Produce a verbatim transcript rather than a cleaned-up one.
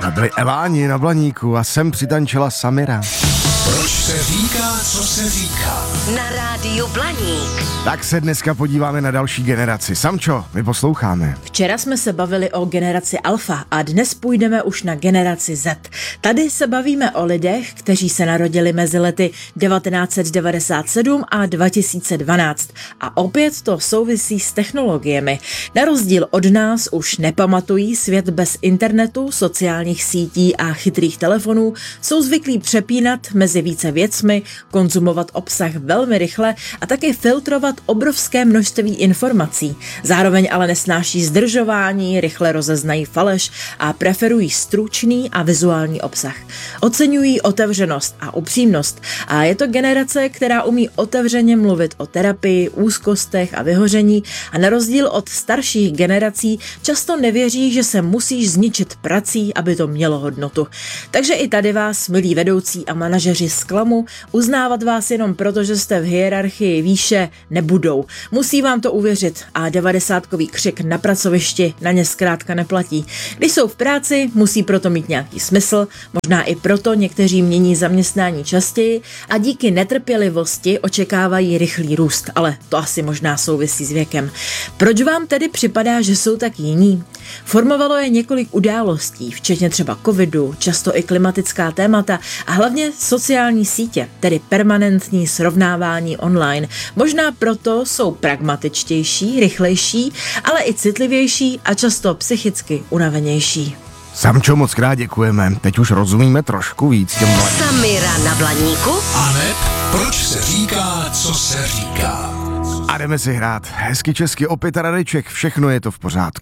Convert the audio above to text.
A byli Eláni na Blaníku a sem přitančila Samira. Proč se říká, co se říká? Na rádiu Blaník. Tak se dneska podíváme na další generaci. Samčo, my posloucháme. Včera jsme se bavili o generaci Alfa a dnes půjdeme už na generaci Z. Tady se bavíme o lidech, kteří se narodili mezi lety devatenáct set devadesát sedm a dva tisíce dvanáct. A opět to souvisí s technologiemi. Na rozdíl od nás už nepamatují svět bez internetu, sociálních sítí a chytrých telefonů, jsou zvyklí přepínat mezi více věcmi, konzumovat obsah velmi rychle a také filtrovat obrovské množství informací. Zároveň ale nesnáší zdržování, rychle rozeznají faleš a preferují stručný a vizuální obsah. Oceňují otevřenost a upřímnost a je to generace, která umí otevřeně mluvit o terapii, úzkostech a vyhoření a na rozdíl od starších generací často nevěří, že se musíš zničit prací, aby to mělo hodnotu. Takže i tady vás, milí vedoucí a manažeři, zklamu, uznávat vás jenom proto, že jste v hierarchii výše, nebudou. Musí vám to uvěřit a devadesátkový křik na pracovišti na ně zkrátka neplatí. Když jsou v práci, musí proto mít nějaký smysl, možná i proto někteří mění zaměstnání častěji a díky netrpělivosti očekávají rychlý růst, ale to asi možná souvisí s věkem. Proč vám tedy připadá, že jsou tak jiní? Formovalo je několik událostí, včetně třeba covidu, často i klimatická témata a hlavně sociální sítě, tedy permanentní srovnávání online. Možná proto jsou pragmatičtější, rychlejší, ale i citlivější a často psychicky unavenější. Samčo, moc krát děkujeme. Teď už rozumíme trošku víc těm mladým. Samira na Blaníku. Aneb, proč se říká, co se říká? A jdeme si hrát. Hezky česky opět Radeček, všechno je to v pořádku.